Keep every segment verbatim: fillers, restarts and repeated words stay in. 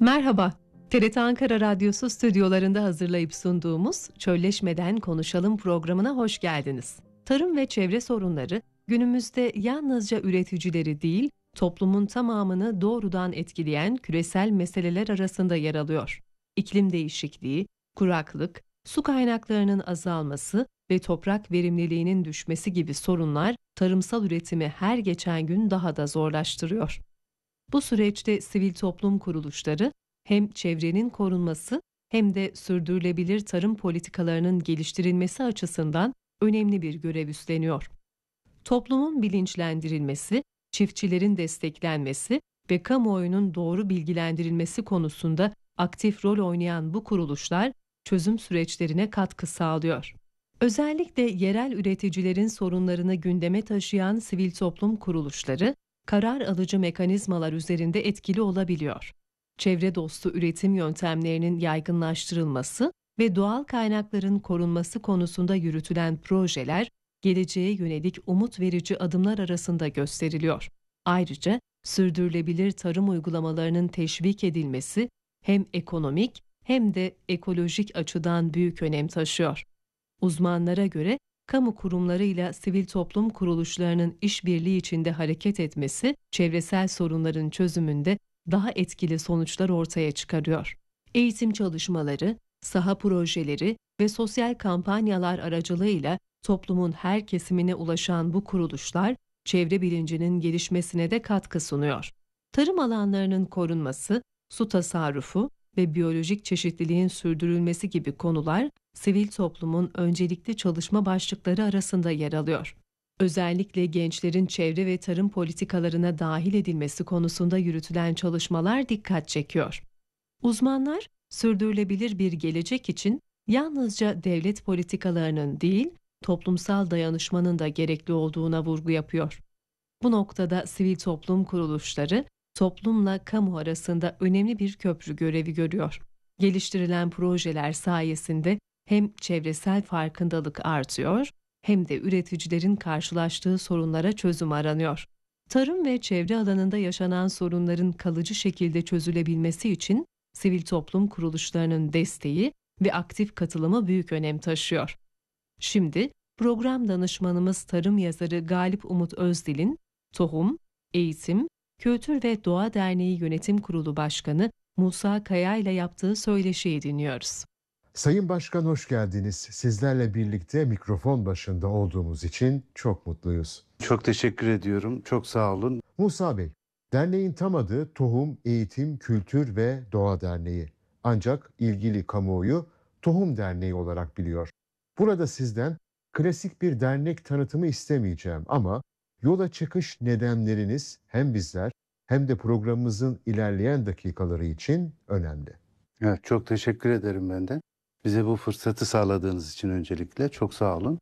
Merhaba, T R T Ankara Radyosu stüdyolarında hazırlayıp sunduğumuz Çölleşmeden Konuşalım programına hoş geldiniz. Tarım ve çevre sorunları günümüzde yalnızca üreticileri değil, toplumun tamamını doğrudan etkileyen küresel meseleler arasında yer alıyor. İklim değişikliği, kuraklık, su kaynaklarının azalması ve toprak verimliliğinin düşmesi gibi sorunlar tarımsal üretimi her geçen gün daha da zorlaştırıyor. Bu süreçte sivil toplum kuruluşları hem çevrenin korunması hem de sürdürülebilir tarım politikalarının geliştirilmesi açısından önemli bir görev üstleniyor. Toplumun bilinçlendirilmesi, çiftçilerin desteklenmesi ve kamuoyunun doğru bilgilendirilmesi konusunda aktif rol oynayan bu kuruluşlar çözüm süreçlerine katkı sağlıyor. Özellikle yerel üreticilerin sorunlarını gündeme taşıyan sivil toplum kuruluşları, karar alıcı mekanizmalar üzerinde etkili olabiliyor. Çevre dostu üretim yöntemlerinin yaygınlaştırılması ve doğal kaynakların korunması konusunda yürütülen projeler, geleceğe yönelik umut verici adımlar arasında gösteriliyor. Ayrıca sürdürülebilir tarım uygulamalarının teşvik edilmesi hem ekonomik hem de ekolojik açıdan büyük önem taşıyor. Uzmanlara göre kamu kurumlarıyla sivil toplum kuruluşlarının işbirliği içinde hareket etmesi, çevresel sorunların çözümünde daha etkili sonuçlar ortaya çıkarıyor. Eğitim çalışmaları, saha projeleri ve sosyal kampanyalar aracılığıyla toplumun her kesimine ulaşan bu kuruluşlar, çevre bilincinin gelişmesine de katkı sunuyor. Tarım alanlarının korunması, su tasarrufu ve biyolojik çeşitliliğin sürdürülmesi gibi konular, sivil toplumun öncelikli çalışma başlıkları arasında yer alıyor. Özellikle gençlerin çevre ve tarım politikalarına dahil edilmesi konusunda yürütülen çalışmalar dikkat çekiyor. Uzmanlar, sürdürülebilir bir gelecek için yalnızca devlet politikalarının değil, toplumsal dayanışmanın da gerekli olduğuna vurgu yapıyor. Bu noktada sivil toplum kuruluşları, toplumla kamu arasında önemli bir köprü görevi görüyor. Geliştirilen projeler sayesinde hem çevresel farkındalık artıyor, hem de üreticilerin karşılaştığı sorunlara çözüm aranıyor. Tarım ve çevre alanında yaşanan sorunların kalıcı şekilde çözülebilmesi için sivil toplum kuruluşlarının desteği ve aktif katılımı büyük önem taşıyor. Şimdi program danışmanımız tarım yazarı Galip Umut Özdil'in Tohum, Eğitim, Kültür ve Doğa Derneği Yönetim Kurulu Başkanı Musa Kaya ile yaptığı söyleşiyi dinliyoruz. Sayın Başkan hoş geldiniz. Sizlerle birlikte mikrofon başında olduğumuz için çok mutluyuz. Çok teşekkür ediyorum. Çok sağ olun. Musa Bey, derneğin tam adı Tohum, Eğitim, Kültür ve Doğa Derneği. Ancak ilgili kamuoyu Tohum Derneği olarak biliyor. Burada sizden klasik bir dernek tanıtımı istemeyeceğim ama yola çıkış nedenleriniz hem bizler hem de programımızın ilerleyen dakikaları için önemli. Evet, çok teşekkür ederim ben de. Bize bu fırsatı sağladığınız için öncelikle çok sağ olun.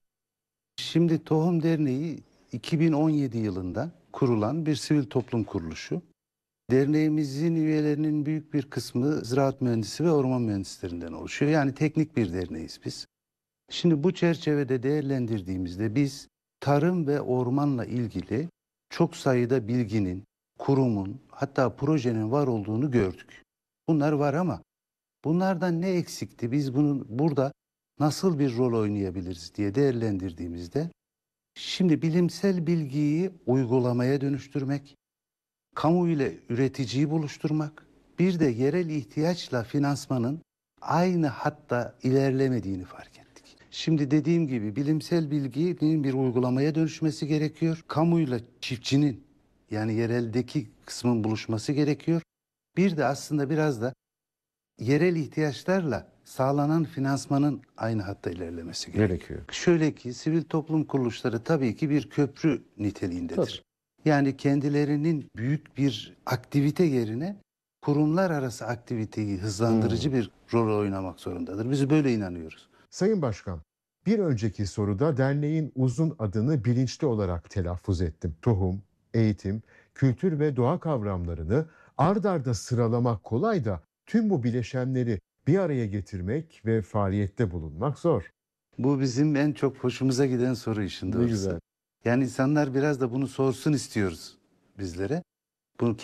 Şimdi Tohum Derneği iki bin on yedi yılında kurulan bir sivil toplum kuruluşu. Derneğimizin üyelerinin büyük bir kısmı ziraat mühendisi ve orman mühendislerinden oluşuyor. Yani teknik bir derneğiz biz. Şimdi bu çerçevede değerlendirdiğimizde biz tarım ve ormanla ilgili çok sayıda bilginin, kurumun, hatta projenin var olduğunu gördük. Bunlar var ama bunlardan ne eksikti? Biz bunun burada nasıl bir rol oynayabiliriz diye değerlendirdiğimizde şimdi bilimsel bilgiyi uygulamaya dönüştürmek, kamu ile üreticiyi buluşturmak, bir de yerel ihtiyaçla finansmanın aynı hatta ilerlemediğini fark ettik. Şimdi dediğim gibi bilimsel bilginin bir uygulamaya dönüşmesi gerekiyor. Kamuyla çiftçinin yani yereldeki kısmın buluşması gerekiyor. Bir de aslında biraz da yerel ihtiyaçlarla sağlanan finansmanın aynı hatta ilerlemesi gerekiyor. gerekiyor. Şöyle ki sivil toplum kuruluşları tabii ki bir köprü niteliğindedir. Tabii. Yani kendilerinin büyük bir aktivite yerine kurumlar arası aktiviteyi hızlandırıcı hmm. bir rol oynamak zorundadır. Biz böyle inanıyoruz. Sayın Başkan, bir önceki soruda derneğin uzun adını bilinçli olarak telaffuz ettim. Tohum, eğitim, kültür ve doğa kavramlarını ard arda sıralamak kolay da tüm bu bileşenleri bir araya getirmek ve faaliyette bulunmak zor. Bu bizim en çok hoşumuza giden soru işin doğrusu. Ne güzel. Yani insanlar biraz da bunu sorsun istiyoruz bizlere.